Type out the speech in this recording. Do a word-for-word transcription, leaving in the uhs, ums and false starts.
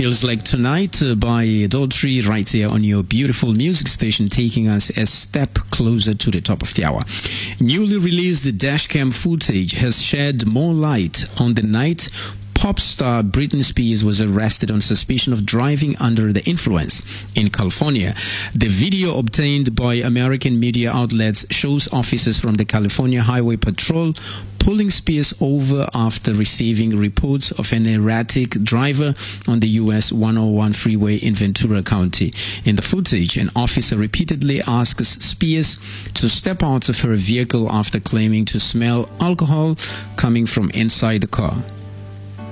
Feels Like Tonight uh, by Adultery right here on your beautiful music station, taking us a step closer to the top of the hour. Newly released dashcam footage has shed more light on the night pop star Britney Spears was arrested on suspicion of driving under the influence in California. The video obtained by American media outlets shows officers from the California Highway Patrol pulling Spears over after receiving reports of an erratic driver on the U S one oh one freeway in Ventura County. In the footage, an officer repeatedly asks Spears to step out of her vehicle after claiming to smell alcohol coming from inside the car.